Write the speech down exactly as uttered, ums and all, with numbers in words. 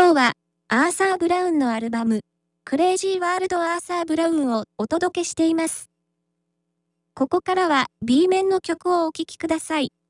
今日は、アーサー・ブラウンのアルバム、クレイジー・ワールド・アーサー・ブラウンをお届けしています。ここからは B 面の曲をお聴きください。